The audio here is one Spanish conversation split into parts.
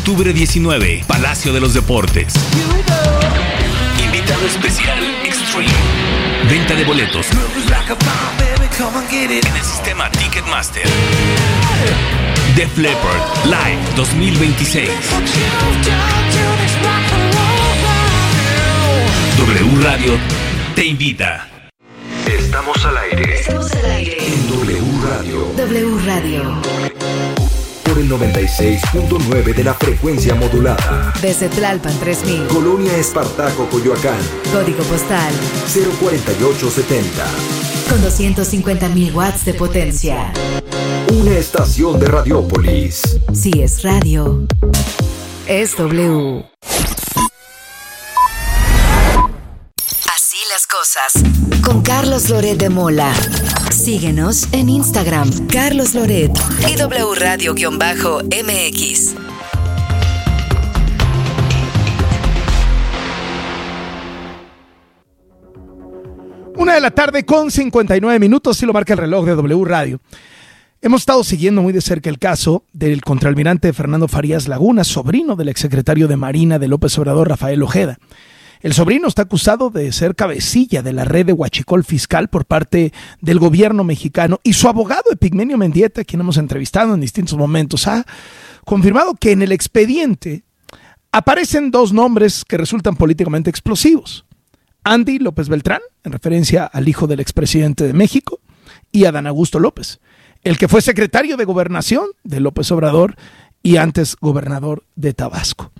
octubre 19, Palacio de los Deportes. Invitado especial Extreme. Venta de boletos en el sistema Ticketmaster. Def Leppard Live 2026. W Radio te invita. Estamos al aire. Estamos al aire. En W Radio. W Radio. Por el 96.9 de la frecuencia modulada. Desde Tlalpan 3000. Colonia Espartaco, Coyoacán. Código postal 04870. con 250.000 watts de potencia. Una estación de Radiópolis. Si es radio, es W. Así las cosas. Con Carlos Loret de Mola. Síguenos en Instagram, Carlos Loret y W Radio-MX. 1:59 p.m, así lo marca el reloj de W Radio. Hemos estado siguiendo muy de cerca el caso del contraalmirante Fernando Farías Laguna, sobrino del exsecretario de Marina de López Obrador, Rafael Ojeda. El sobrino está acusado de ser cabecilla de la red de huachicol fiscal por parte del gobierno mexicano, y su abogado Epigmenio Mendieta, quien hemos entrevistado en distintos momentos, ha confirmado que en el expediente aparecen dos nombres que resultan políticamente explosivos: Andy López Beltrán, en referencia al hijo del expresidente de México, y Adán Augusto López, el que fue secretario de Gobernación de López Obrador y antes gobernador de Tabasco.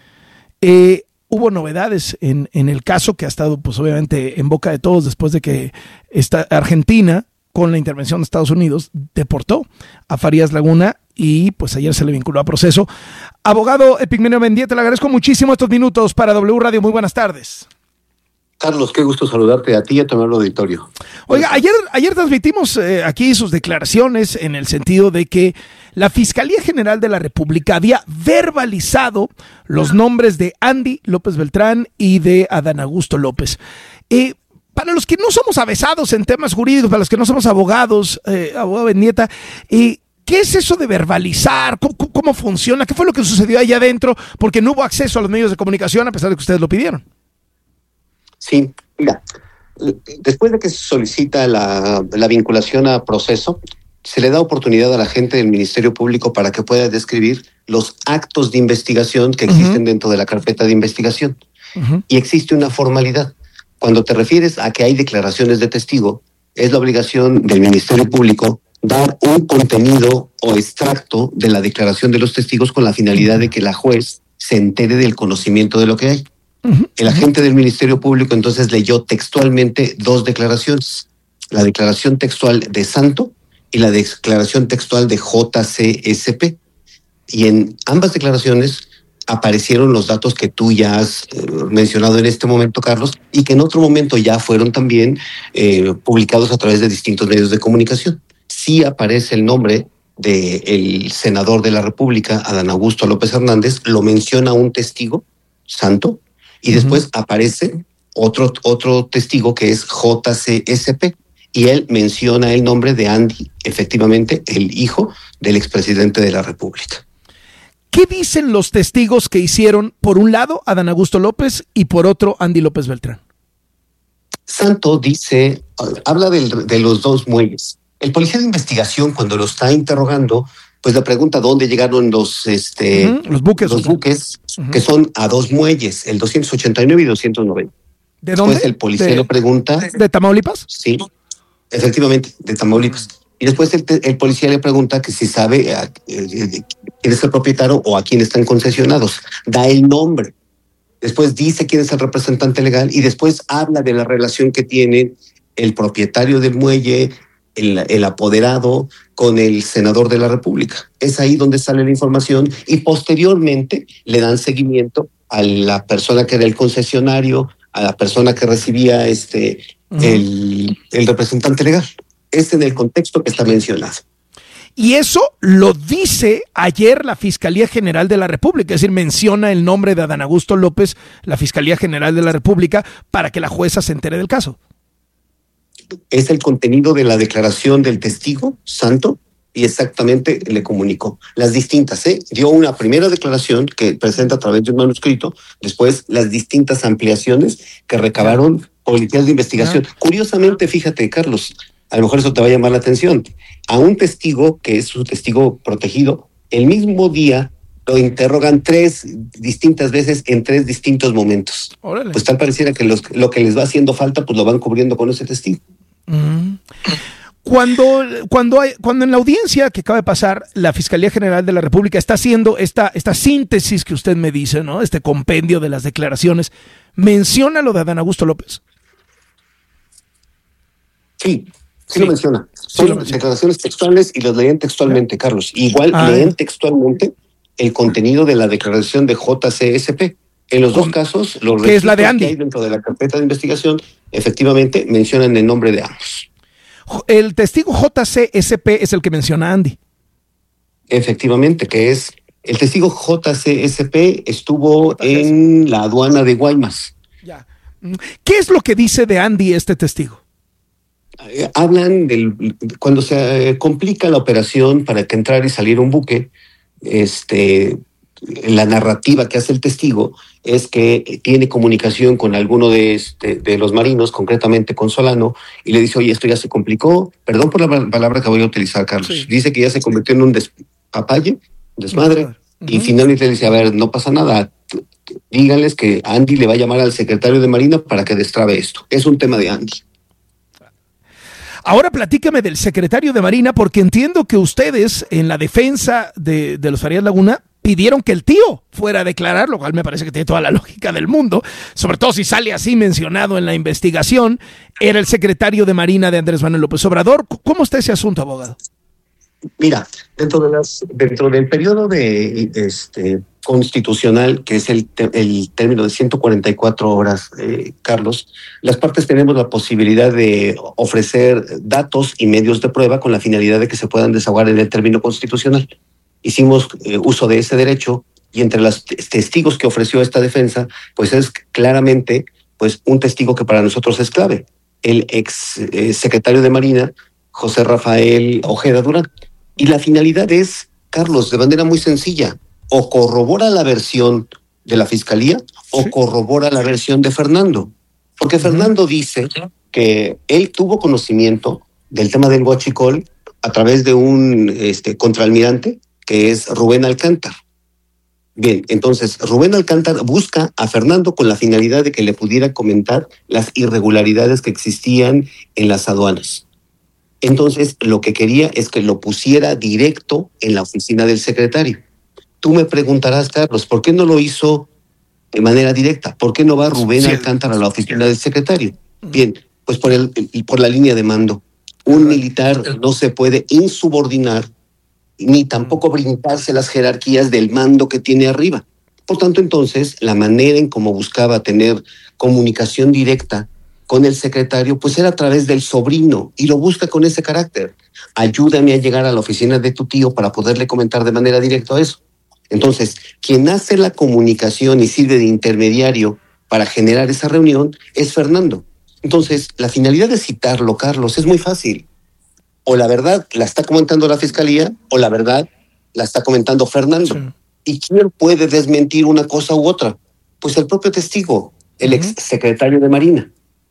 Hubo novedades en el caso, que ha estado pues obviamente en boca de todos después de que Argentina, con la intervención de Estados Unidos, deportó a Farías Laguna, y pues ayer se le vinculó a proceso. Abogado Epigmenio Mendieta, le agradezco muchísimo estos minutos para W Radio. Muy buenas tardes. Carlos, qué gusto saludarte a ti y a todo el auditorio. Oiga, ayer transmitimos aquí sus declaraciones en el sentido de que la Fiscalía General de la República había verbalizado los nombres de Andy López Beltrán y de Adán Augusto López. Para los que no somos avesados en temas jurídicos, para los que no somos abogados, abogado Mendieta, ¿qué es eso de verbalizar? ¿Cómo funciona? ¿Qué fue lo que sucedió allá adentro? Porque no hubo acceso a los medios de comunicación a pesar de que ustedes lo pidieron. Sí, mira, después de que se solicita la vinculación a proceso, se le da oportunidad a la gente del Ministerio Público para que pueda describir los actos de investigación que existen dentro de la carpeta de investigación. Y existe una formalidad. Cuando te refieres a que hay declaraciones de testigo, es la obligación del Ministerio Público dar un contenido o extracto de la declaración de los testigos con la finalidad de que la juez se entere del conocimiento de lo que hay. El agente del Ministerio Público entonces leyó textualmente dos declaraciones: la declaración textual de Santo y la declaración textual de JCSP. Y en ambas declaraciones aparecieron los datos que tú ya has mencionado en este momento, Carlos, y que en otro momento ya fueron también publicados a través de distintos medios de comunicación. Sí aparece el nombre del senador de la República, Adán Augusto López Hernández, lo menciona un testigo, Santo, y después aparece otro testigo que es JCSP, y él menciona el nombre de Andy, efectivamente el hijo del expresidente de la República. ¿Qué dicen los testigos que hicieron, por un lado, Adán Augusto López y por otro, Andy López Beltrán? Santo dice, habla de los dos muelles. El policía de investigación, cuando lo está interrogando, pues le pregunta dónde llegaron los buques que son a dos muelles, el 289 y 290. ¿De dónde? Después el policía le pregunta... ¿De Tamaulipas? Sí, efectivamente, de Tamaulipas. Y después el policía le pregunta que si sabe quién es el propietario o a quién están concesionados. Da el nombre. Después dice quién es el representante legal y después habla de la relación que tiene el propietario del muelle, el apoderado con el senador de la República. Es ahí donde sale la información y posteriormente le dan seguimiento a la persona que era el concesionario, a la persona que recibía el representante legal. Es en el contexto que está mencionado. Y eso lo dice ayer la Fiscalía General de la República, es decir, menciona el nombre de Adán Augusto López, la Fiscalía General de la República, para que la jueza se entere del caso. Es el contenido de la declaración del testigo, Santo, y exactamente le comunicó. Las distintas, dio una primera declaración que presenta a través de un manuscrito, después las distintas ampliaciones que recabaron policías de investigación. Curiosamente, fíjate, Carlos, a lo mejor eso te va a llamar la atención, a un testigo que es su testigo protegido, el mismo día lo interrogan 3 distintas veces en 3 distintos momentos. Órale. Pues tal pareciera que lo que les va haciendo falta, pues lo van cubriendo con ese testigo. Cuando en la audiencia que acaba de pasar, la Fiscalía General de la República está haciendo esta síntesis que usted me dice, ¿no? Este compendio de las declaraciones, ¿menciona lo de Adán Augusto López? Sí lo menciona. Son declaraciones textuales y las leen textualmente, Carlos. Igual leen textualmente el contenido de la declaración de JCSP. En los dos casos, los registros es la de Andy, que hay dentro de la carpeta de investigación, efectivamente mencionan el nombre de ambos. El testigo JCSP es el que menciona Andy. Efectivamente, que es el testigo JCSP estuvo en la aduana de Guaymas. Ya. ¿Qué es lo que dice de Andy este testigo? Hablan cuando se complica la operación para que entrar y salir un buque, la narrativa que hace el testigo es que tiene comunicación con alguno de los marinos, concretamente con Solano, y le dice, oye, esto ya se complicó, perdón por la palabra que voy a utilizar, Carlos, dice que ya se convirtió en un despapalle, un desmadre, y finalmente le dice, a ver, no pasa nada, díganles que Andy le va a llamar al secretario de Marina para que destrabe esto, es un tema de Andy. Ahora platícame del secretario de Marina, porque entiendo que ustedes en la defensa de los Farías Laguna pidieron que el tío fuera a declarar, lo cual me parece que tiene toda la lógica del mundo, sobre todo si sale así mencionado en la investigación, era el secretario de Marina de Andrés Manuel López Obrador. ¿Cómo está ese asunto, abogado? Mira, dentro del periodo de constitucional, que es el término de 144 horas, Carlos, las partes tenemos la posibilidad de ofrecer datos y medios de prueba con la finalidad de que se puedan desahogar en el término constitucional. Hicimos uso de ese derecho y entre los testigos que ofreció esta defensa, pues es claramente pues un testigo que para nosotros es clave, el ex secretario de Marina, José Rafael Ojeda Durán. Y la finalidad es, Carlos, de manera muy sencilla, o corrobora la versión de la Fiscalía o corrobora la versión de Fernando. Porque Fernando dice que él tuvo conocimiento del tema del huachicol a través de un contraalmirante que es Rubén Alcántar. Bien, entonces Rubén Alcántar busca a Fernando con la finalidad de que le pudiera comentar las irregularidades que existían en las aduanas. Entonces, lo que quería es que lo pusiera directo en la oficina del secretario. Tú me preguntarás, Carlos, ¿por qué no lo hizo de manera directa? ¿Por qué no va Rubén Alcántar a la oficina del secretario? Bien, pues por la línea de mando. Un militar no se puede insubordinar ni tampoco brincarse las jerarquías del mando que tiene arriba. Por tanto, entonces, la manera en cómo buscaba tener comunicación directa con el secretario, pues era a través del sobrino, y lo busca con ese carácter. Ayúdame a llegar a la oficina de tu tío para poderle comentar de manera directa eso. Entonces, quien hace la comunicación y sirve de intermediario para generar esa reunión es Fernando. Entonces, la finalidad de citarlo, Carlos, es muy fácil. O la verdad la está comentando la Fiscalía, o la verdad la está comentando Fernando. Sí. ¿Y quién puede desmentir una cosa u otra? Pues el propio testigo, el ex secretario de Marina.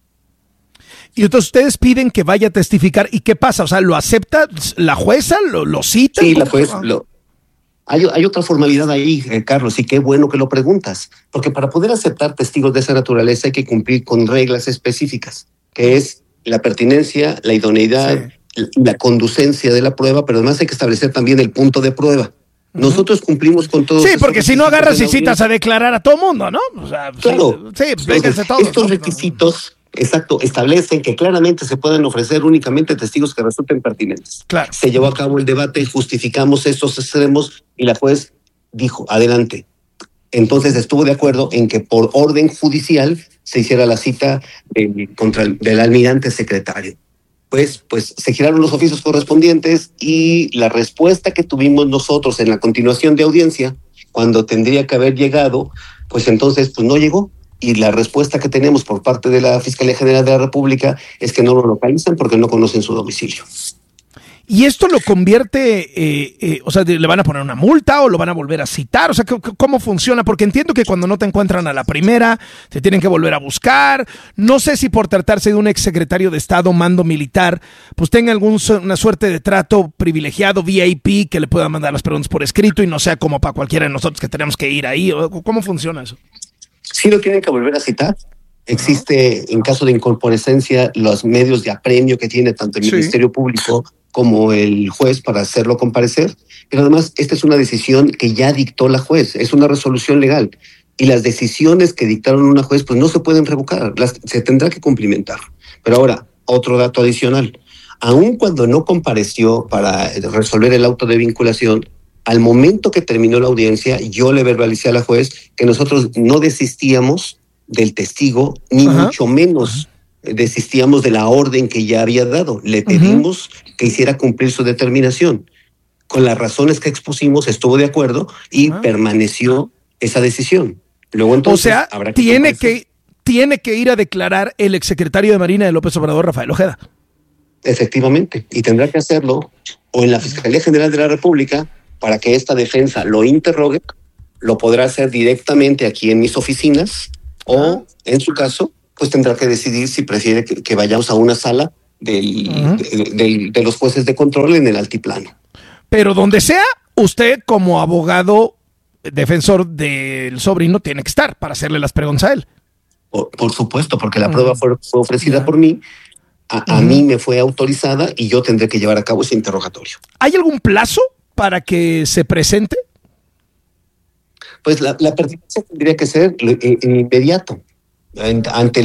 Y entonces ustedes piden que vaya a testificar. ¿Y qué pasa? O sea, ¿lo acepta la jueza? ¿Lo cita? Sí, la jueza. Hay otra formalidad ahí, Carlos, y qué bueno que lo preguntas. Porque para poder aceptar testigos de esa naturaleza hay que cumplir con reglas específicas, que es la pertinencia, la idoneidad, la conducencia de la prueba, pero además hay que establecer también el punto de prueba. Nosotros cumplimos con todo. Sí, porque si no agarras y citas a declarar a todo mundo, ¿no? O sea, claro. Sí, vénganse todos. Estos requisitos, exacto, establecen que claramente se pueden ofrecer únicamente testigos que resulten pertinentes. Claro. Se llevó a cabo el debate, justificamos estos extremos y la juez dijo, adelante. Entonces estuvo de acuerdo en que por orden judicial se hiciera la cita del almirante secretario. Pues se giraron los oficios correspondientes y la respuesta que tuvimos nosotros en la continuación de audiencia, cuando tendría que haber llegado, pues entonces pues no llegó. Y la respuesta que tenemos por parte de la Fiscalía General de la República es que no lo localizan porque no conocen su domicilio. ¿Y esto lo convierte, o sea, le van a poner una multa o lo van a volver a citar? O sea, ¿cómo funciona? Porque entiendo que cuando no te encuentran a la primera, te tienen que volver a buscar. No sé si por tratarse de un exsecretario de Estado, mando militar, pues tenga una suerte de trato privilegiado, VIP, que le pueda mandar las preguntas por escrito y no sea como para cualquiera de nosotros que tenemos que ir ahí. ¿Cómo funciona eso? Sí lo tienen que volver a citar. Existe, en caso de incorporescencia, los medios de apremio que tiene tanto el Ministerio Público como el juez para hacerlo comparecer. Pero además, esta es una decisión que ya dictó la juez, es una resolución legal. Y las decisiones que dictaron una juez, pues no se pueden revocar, se tendrá que cumplimentar. Pero ahora, otro dato adicional. Aun cuando no compareció para resolver el auto de vinculación, al momento que terminó la audiencia, yo le verbalicé a la juez que nosotros no desistíamos del testigo, ni mucho menos desistíamos de la orden que ya había dado. Le pedimos que hiciera cumplir su determinación. Con las razones que expusimos, estuvo de acuerdo y permaneció esa decisión. Luego entonces, o sea, tiene que ir a declarar el exsecretario de Marina de López Obrador, Rafael Ojeda. Efectivamente, y tendrá que hacerlo o en la Fiscalía General de la República para que esta defensa lo interrogue. Lo podrá hacer directamente aquí en mis oficinas o, en su caso, pues tendrá que decidir si prefiere que vayamos a una sala de los jueces de control en el altiplano. Pero donde sea, usted como abogado defensor del sobrino tiene que estar para hacerle las preguntas a él. Por supuesto, porque la prueba fue ofrecida por mí, a mí me fue autorizada y yo tendré que llevar a cabo ese interrogatorio. ¿Hay algún plazo para que se presente? Pues la pertinencia tendría que ser inmediato. Ante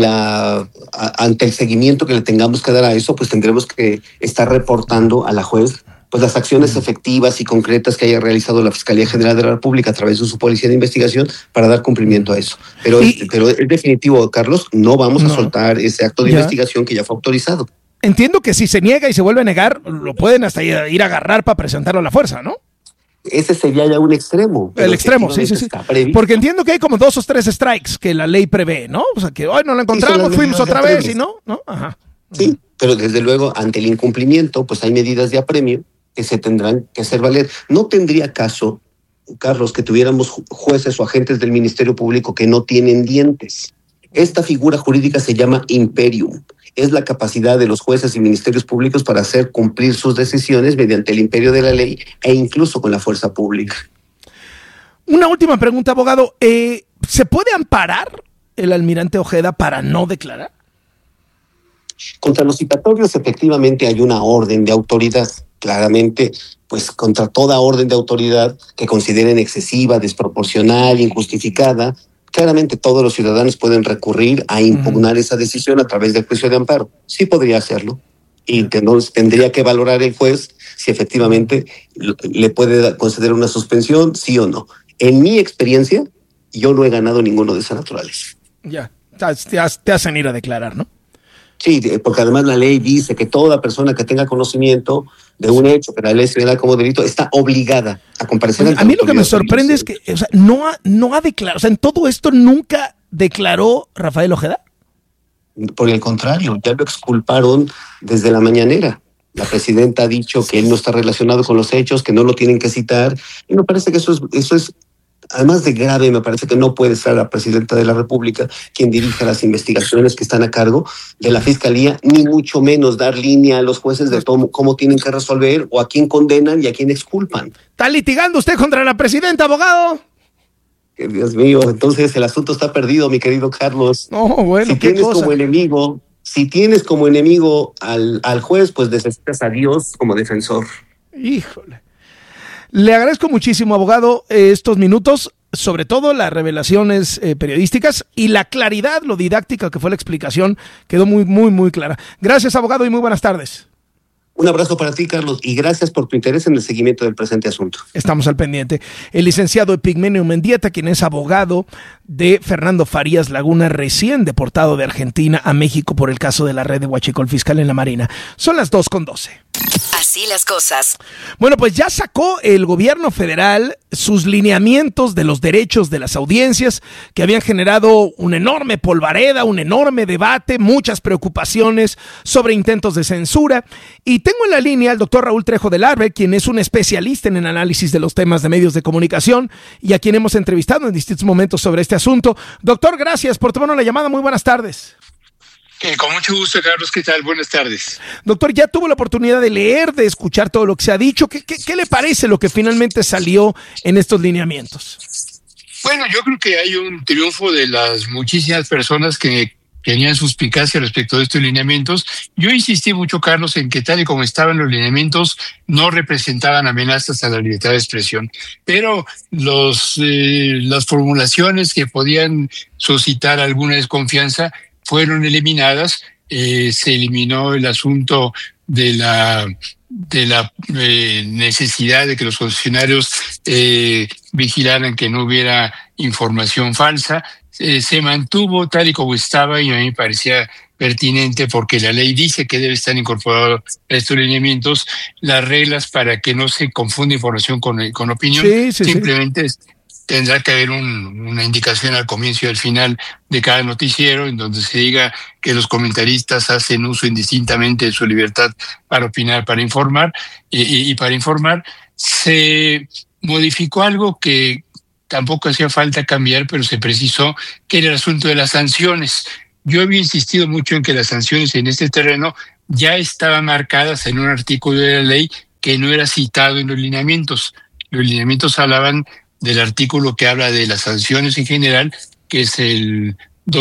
el seguimiento que le tengamos que dar a eso, pues tendremos que estar reportando a la juez pues las acciones efectivas y concretas que haya realizado la Fiscalía General de la República a través de su Policía de Investigación para dar cumplimiento a eso. Pero es definitivo, Carlos, no vamos a soltar ese acto de investigación que ya fue autorizado. Entiendo que si se niega y se vuelve a negar, lo pueden hasta ir a agarrar para presentarlo a la fuerza, ¿no? Ese sería ya un extremo. El extremo, sí. Porque entiendo que hay como 2 o 3 strikes que la ley prevé, ¿no? O sea, que hoy no lo encontramos, fuimos otra vez y no. Ajá. Sí, pero desde luego, ante el incumplimiento, pues hay medidas de apremio que se tendrán que hacer valer. No tendría caso, Carlos, que tuviéramos jueces o agentes del Ministerio Público que no tienen dientes. Esta figura jurídica se llama imperium. Es la capacidad de los jueces y ministerios públicos para hacer cumplir sus decisiones mediante el imperio de la ley e incluso con la fuerza pública. Una última pregunta, abogado. ¿Se puede amparar el almirante Ojeda para no declarar? Contra los citatorios, efectivamente, hay una orden de autoridad. Claramente, pues contra toda orden de autoridad que consideren excesiva, desproporcional, injustificada, claramente todos los ciudadanos pueden recurrir a impugnar esa decisión a través del juicio de amparo. Sí podría hacerlo. Y entonces tendría que valorar el juez si efectivamente le puede conceder una suspensión, sí o no. En mi experiencia, yo no he ganado ninguno de esas naturales. Ya, te hacen ir a declarar, ¿no? Sí, porque además la ley dice que toda persona que tenga conocimiento de un hecho que la ley señala como delito está obligada a comparecer ante la autoridad. A mí lo que me sorprende es que no ha declarado, o sea, en todo esto nunca declaró Rafael Ojeda. Por el contrario, ya lo exculparon desde la mañanera. La presidenta ha dicho que él no está relacionado con los hechos, que no lo tienen que citar, y me parece que eso es además de grave. Me parece que no puede ser la presidenta de la República quien dirija las investigaciones que están a cargo de la Fiscalía, ni mucho menos dar línea a los jueces de cómo tienen que resolver o a quién condenan y a quién exculpan. ¿Está litigando usted contra la presidenta, abogado? Dios mío, entonces el asunto está perdido, mi querido Carlos. No, bueno, si tienes como enemigo al juez, pues necesitas a Dios como defensor. Híjole. Le agradezco muchísimo, abogado, estos minutos, sobre todo las revelaciones periodísticas y la claridad, lo didáctica que fue la explicación, quedó muy, muy, muy clara. Gracias, abogado, y muy buenas tardes. Un abrazo para ti, Carlos, y gracias por tu interés en el seguimiento del presente asunto. Estamos al pendiente. El licenciado Epigmenio Mendieta, quien es abogado de Fernando Farías Laguna, recién deportado de Argentina a México por el caso de la red de huachicol fiscal en la Marina. Son las 2:12. Así las cosas. Bueno, pues ya sacó el gobierno federal sus lineamientos de los derechos de las audiencias que habían generado una enorme polvareda, un enorme debate, muchas preocupaciones sobre intentos de censura. Y tengo en la línea al doctor Raúl Trejo del Arbe, quien es un especialista en el análisis de los temas de medios de comunicación y a quien hemos entrevistado en distintos momentos sobre este asunto. Doctor, gracias por tomarnos la llamada. Muy buenas tardes. Con mucho gusto, Carlos. ¿Qué tal? Buenas tardes. Doctor, ya tuvo la oportunidad de leer, de escuchar todo lo que se ha dicho. ¿Qué le parece lo que finalmente salió en estos lineamientos? Bueno, yo creo que hay un triunfo de las muchísimas personas que tenían suspicacia respecto de estos lineamientos. Yo insistí mucho, Carlos, en que tal y como estaban los lineamientos no representaban amenazas a la libertad de expresión, pero las formulaciones que podían suscitar alguna desconfianza fueron eliminadas. Se eliminó el asunto de la necesidad de que los concesionarios vigilaran que no hubiera información falsa. Se mantuvo tal y como estaba y a mí me parecía pertinente porque la ley dice que debe estar incorporado a estos lineamientos las reglas para que no se confunda información con opinión. Simplemente tendrá que haber una indicación al comienzo y al final de cada noticiero en donde se diga que los comentaristas hacen uso indistintamente de su libertad para opinar, para informar, y para informar. Se modificó algo que tampoco hacía falta cambiar, pero se precisó, que era el asunto de las sanciones. Yo había insistido mucho en que las sanciones en este terreno ya estaban marcadas en un artículo de la ley que no era citado en los lineamientos. Los lineamientos hablaban del artículo que habla de las sanciones en general, que es el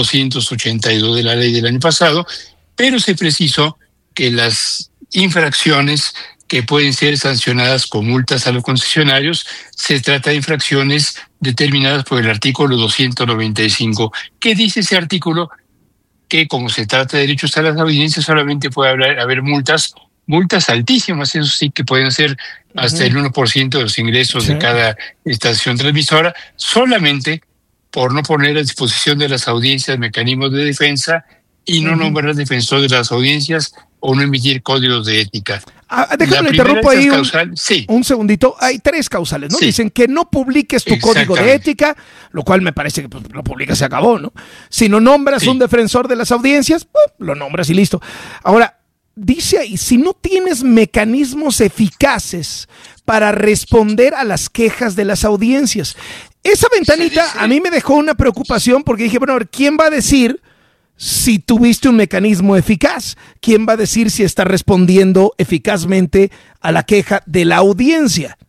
282 de la ley del año pasado, pero se precisó que las infracciones que pueden ser sancionadas con multas a los concesionarios, se trata de infracciones determinadas por el artículo 295. ¿Qué dice ese artículo? Que como se trata de derechos a las audiencias, solamente puede haber multas altísimas, eso sí, que pueden ser hasta el 1% de los ingresos de cada estación transmisora, solamente por no poner a disposición de las audiencias mecanismos de defensa y no nombrar defensor de las audiencias o no emitir códigos de ética. Déjame interrumpo ahí un segundito. Hay 3 causales, ¿no? Sí. Dicen que no publiques tu código de ética, lo cual me parece que lo publicas, se acabó, ¿no? Si no nombras un defensor de las audiencias, lo nombras y listo. Ahora, dice ahí, si no tienes mecanismos eficaces para responder a las quejas de las audiencias. Esa ventanita a mí me dejó una preocupación porque dije, bueno, a ver, ¿quién va a decir si tuviste un mecanismo eficaz? ¿Quién va a decir si está respondiendo eficazmente a la queja de la audiencia?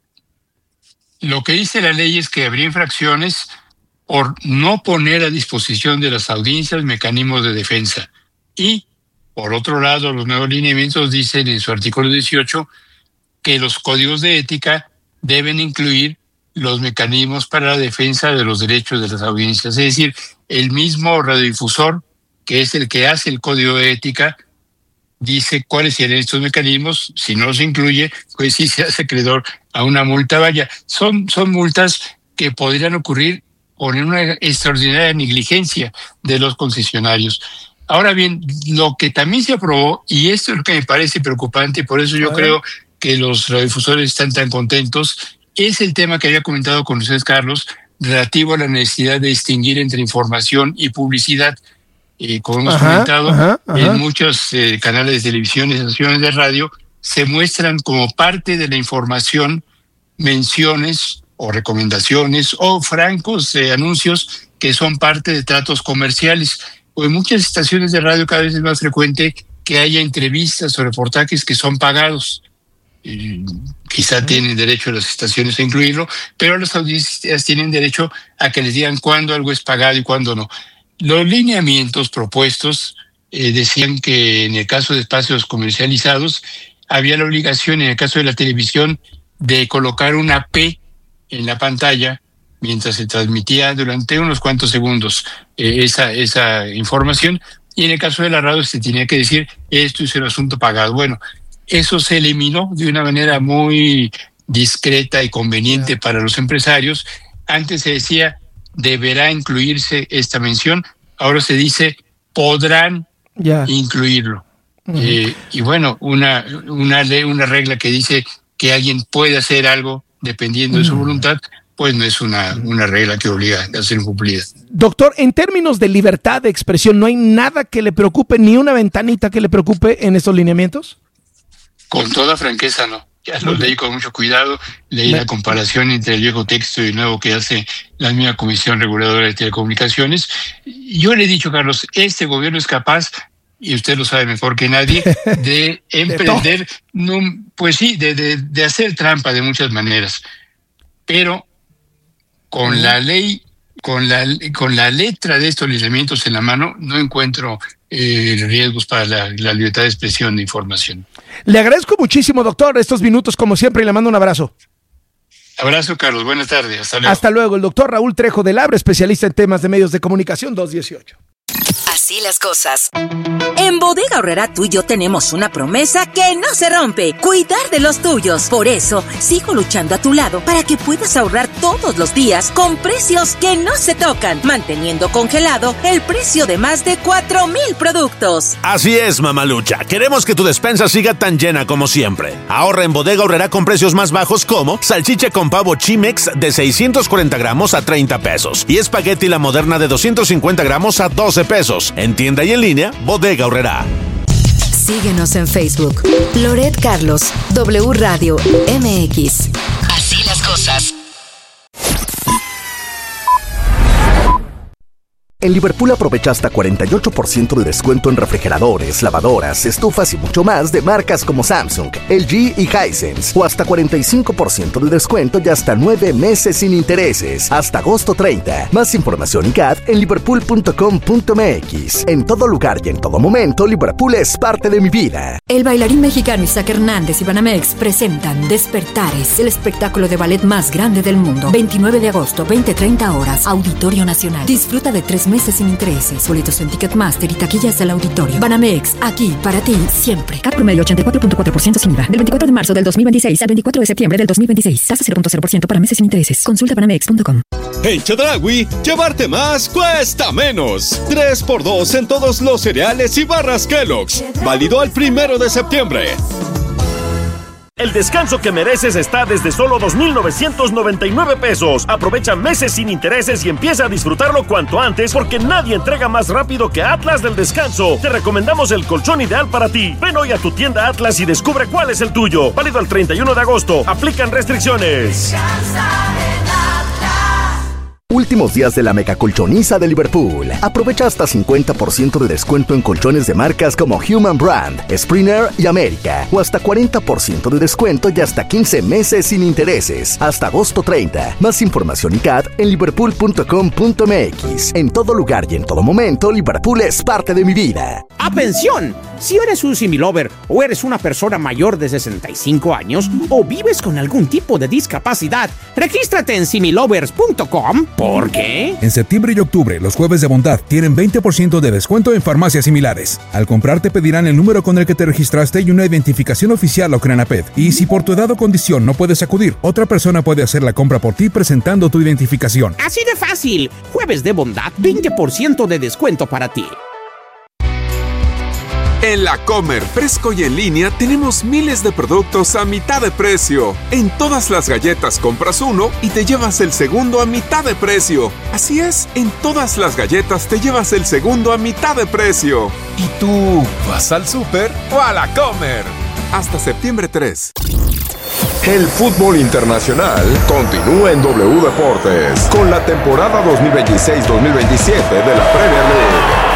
Lo que dice la ley es que habría infracciones por no poner a disposición de las audiencias mecanismos de defensa. Y, por otro lado, los nuevos lineamientos dicen en su artículo 18 que los códigos de ética deben incluir los mecanismos para la defensa de los derechos de las audiencias. Es decir, el mismo radiodifusor, que es el que hace el código de ética, dice cuáles serían estos mecanismos. Si no los incluye, pues sí se hace acreedor a una multa. Vaya, son multas que podrían ocurrir por una extraordinaria negligencia de los concesionarios. Ahora bien, lo que también se aprobó, y esto es lo que me parece preocupante, por eso yo creo que los radiodifusores están tan contentos, es el tema que había comentado con ustedes, Carlos, relativo a la necesidad de distinguir entre información y publicidad. Como hemos comentado, en muchos canales de televisión y estaciones de radio se muestran como parte de la información menciones o recomendaciones o francos anuncios que son parte de tratos comerciales. O en muchas estaciones de radio cada vez es más frecuente que haya entrevistas o reportajes que son pagados. Quizá tienen derecho a las estaciones a incluirlo, pero las audiencias tienen derecho a que les digan cuándo algo es pagado y cuándo no. Los lineamientos propuestos decían que en el caso de espacios comercializados había la obligación, en el caso de la televisión, de colocar una P en la pantalla mientras se transmitía durante unos cuantos segundos esa información, y en el caso de la radio se tenía que decir esto es un asunto pagado. Bueno, eso se eliminó de una manera muy discreta y conveniente para los empresarios. Antes se decía deberá incluirse esta mención, ahora se dice podrán incluirlo. Y bueno, una ley, una regla que dice que alguien puede hacer algo dependiendo de su voluntad, pues no es una regla que obliga a ser cumplida. Doctor, en términos de libertad de expresión, ¿no hay nada que le preocupe, ni una ventanita que le preocupe en estos lineamientos? Con toda franqueza, no. Ya lo leí con mucho cuidado, leí la comparación entre el viejo texto y el nuevo que hace la misma Comisión Reguladora de Telecomunicaciones. Yo le he dicho, Carlos, este gobierno es capaz, y usted lo sabe mejor que nadie, de emprender, de hacer trampa de muchas maneras. Pero con la ley, con la letra de estos lineamientos en la mano, no encuentro riesgos para la libertad de expresión de información. Le agradezco muchísimo, doctor, estos minutos como siempre, y le mando un abrazo. Abrazo, Carlos. Buenas tardes. Hasta luego. Hasta luego. El doctor Raúl Trejo del Abre, especialista en temas de medios de comunicación, 218. Así las cosas. En Bodega Aurrerá tú y yo tenemos una promesa que no se rompe: cuidar de los tuyos. Por eso, sigo luchando a tu lado para que puedas ahorrar todos los días con precios que no se tocan, manteniendo congelado el precio de más de 4,000 productos. Así es, mamalucha. Queremos que tu despensa siga tan llena como siempre. Ahorra en Bodega Aurrerá con precios más bajos como salchicha con pavo Chimex de 640 gramos a 30 pesos y espagueti La Moderna de 250 gramos a 12 pesos. En tienda y en línea, Bodega Aurrerá. Síguenos en Facebook. Loret Carlos, W Radio MX. Así las cosas. En Liverpool aprovecha hasta 48% de descuento en refrigeradores, lavadoras, estufas y mucho más de marcas como Samsung, LG y Hisense. O hasta 45% de descuento y hasta 9 meses sin intereses. Hasta agosto 30. Más información y CAD en liverpool.com.mx. En todo lugar y en todo momento, Liverpool es parte de mi vida. El bailarín mexicano Isaac Hernández y Banamex presentan Despertares, el espectáculo de ballet más grande del mundo. 29 de agosto, 20:30 horas, Auditorio Nacional. Disfruta de 3 meses sin intereses. Boletos en Ticketmaster y taquillas del auditorio. Banamex, aquí para ti siempre. CAT promedio 84.4% sin IVA. Del 24 de marzo del 2026 al 24 de septiembre del 2026. Tasa 0.0% para meses sin intereses. Consulta banamex.com. En Chedraui, llevarte más cuesta menos. 3x2 en todos los cereales y barras Kellogg's. Válido al 1 de septiembre. El descanso que mereces está desde solo 2,999 pesos. Aprovecha meses sin intereses y empieza a disfrutarlo cuanto antes, porque nadie entrega más rápido que Atlas del Descanso. Te recomendamos el colchón ideal para ti. Ven hoy a tu tienda Atlas y descubre cuál es el tuyo. Válido al 31 de agosto. Aplican restricciones. Últimos días de la mega colchoniza de Liverpool. Aprovecha hasta 50% de descuento en colchones de marcas como Human Brand, Springer y América. O hasta 40% de descuento y hasta 15 meses sin intereses. Hasta agosto 30. Más información y CAD en liverpool.com.mx. En todo lugar y en todo momento, Liverpool es parte de mi vida. ¡Atención! Si eres un similover o eres una persona mayor de 65 años o vives con algún tipo de discapacidad, regístrate en similovers.com. ¿Por qué? En septiembre y octubre, los jueves de bondad tienen 20% de descuento en farmacias similares. Al comprar te pedirán el número con el que te registraste y una identificación oficial o Crenaped. Y si por tu edad o condición no puedes acudir, otra persona puede hacer la compra por ti presentando tu identificación. Así de fácil. Jueves de bondad, 20% de descuento para ti. En La Comer, fresco y en línea, tenemos miles de productos a mitad de precio. En todas las galletas compras uno y te llevas el segundo a mitad de precio. Así es, en todas las galletas te llevas el segundo a mitad de precio. ¿Y tú vas al súper o a La Comer? Hasta septiembre 3. El fútbol internacional continúa en W Deportes con la temporada 2026-2027 de la Premier League.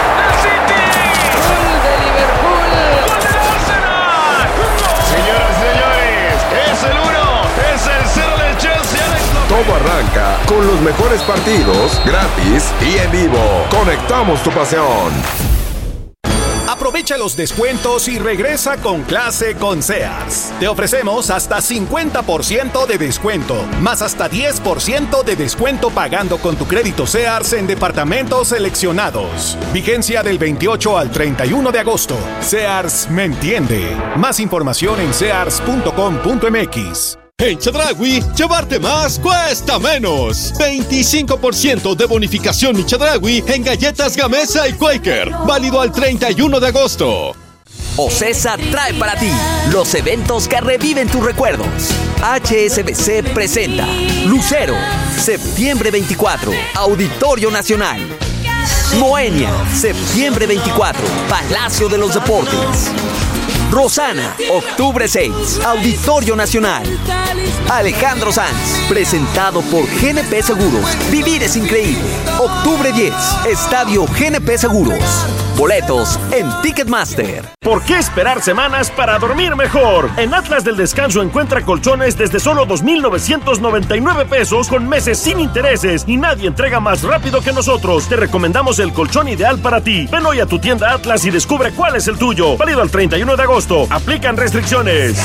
Todo arranca con los mejores partidos, gratis y en vivo. Conectamos tu pasión. Aprovecha los descuentos y regresa con clase con Sears. Te ofrecemos hasta 50% de descuento, más hasta 10% de descuento pagando con tu crédito Sears en departamentos seleccionados. Vigencia del 28 al 31 de agosto. Sears me entiende. Más información en sears.com.mx. En Chedraui, llevarte más cuesta menos. 25% de bonificación mi Chedraui en galletas Gamesa y Quaker. Válido al 31 de agosto. OCESA trae para ti los eventos que reviven tus recuerdos. HSBC presenta Lucero, septiembre 24, Auditorio Nacional. Moenia, septiembre 24, Palacio de los Deportes. Rosana, octubre 6, Auditorio Nacional. Alejandro Sanz, presentado por GNP Seguros. Vivir es increíble. Octubre 10, Estadio GNP Seguros. Boletos en Ticketmaster. ¿Por qué esperar semanas para dormir mejor? En Atlas del Descanso encuentra colchones desde solo 2,999 pesos con meses sin intereses y nadie entrega más rápido que nosotros. Te recomendamos el colchón ideal para ti. Ven hoy a tu tienda Atlas y descubre cuál es el tuyo. Válido al 31 de agosto. Aplican restricciones.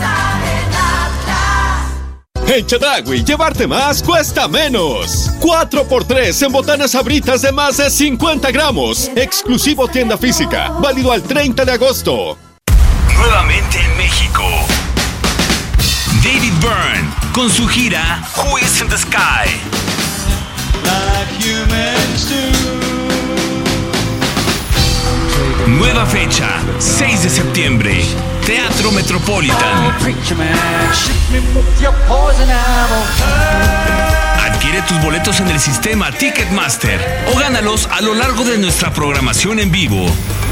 En Chedraui, llevarte más cuesta menos. 4x3 en botanas Sabritas de más de 50 gramos. Exclusivo tienda física. Válido al 30 de agosto. Nuevamente en México. David Byrne con su gira Who is in the Sky. Nueva fecha, 6 de septiembre, Teatro Metropolitan. Adquiere tus boletos en el sistema Ticketmaster o gánalos a lo largo de nuestra programación en vivo.